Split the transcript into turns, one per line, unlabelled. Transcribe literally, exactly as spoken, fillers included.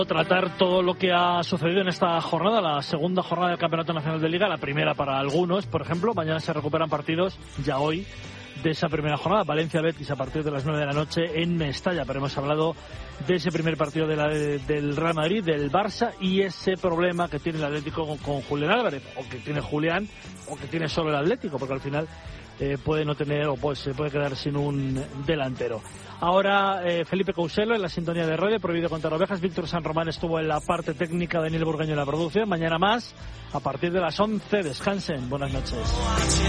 Tratar todo lo que ha sucedido en esta jornada, la segunda jornada del Campeonato Nacional de Liga, la primera para algunos, por ejemplo. Mañana se recuperan partidos, ya hoy, de esa primera jornada. Valencia-Betis a partir de las nueve de la noche en Mestalla. Pero hemos hablado de ese primer partido de la, de, del Real Madrid, del Barça, y ese problema que tiene el Atlético con, con Julián Álvarez, o que tiene Julián, o que tiene solo el Atlético, porque al final eh, puede no tener, o pues, se puede quedar sin un delantero. Ahora eh, Felipe Couselo en la sintonía de radio, Prohibido Contar Ovejas. Víctor San Román estuvo en la parte técnica, Daniel Burgaño en la producción. Mañana más, a partir de las once. Descansen. Buenas noches.